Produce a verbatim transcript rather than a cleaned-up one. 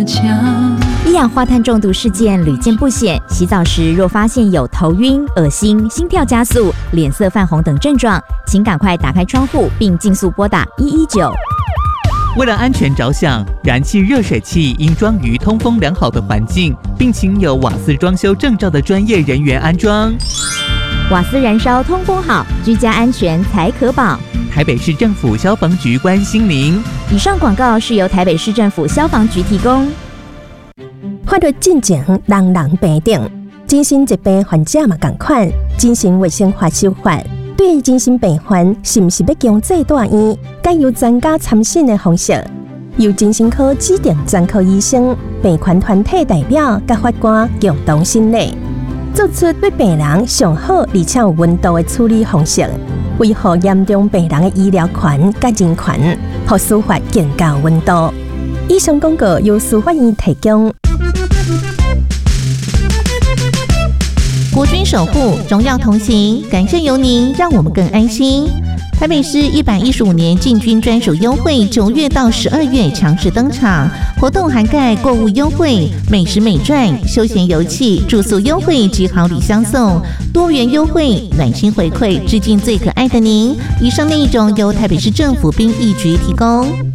墙。 一氧化碳中毒事件屡见不鲜，洗澡时若发现有头晕、恶心、心跳加速、脸色泛红等症状，请赶快打开窗户并尽速拨打一一九。 为了安全着想，燃气热水器应装于通风良好的环境，并请有瓦斯装修证照的专业人员安装。 瓦斯燃烧通风好，居家安全才可保。 台北市政府消防局关心您。 以上广告是由台北市政府消防局提供。 法律进前，人人平等。精神疾病患者嘛同款，精神卫生法修法对于精神病患是不是要强制住院，该由专家参审的方式，由精神科指定专科医生、病患团体代表甲法官共同审理，做出对病人上好而且有温度的处理方式，维护严重病人的医疗权甲人权，让司法更加有温度。以上广告由司法院提供。 国军守护，荣耀同行，感谢有您，让我们更安心。台北市一百一十五年进军专属优惠，九月到十二月强势登场，活动涵盖购物优惠、美食美馔、休闲游憩、住宿优惠及好礼相送，多元优惠，暖心回馈，致敬最可爱的您。以上内容由台北市政府兵役局提供。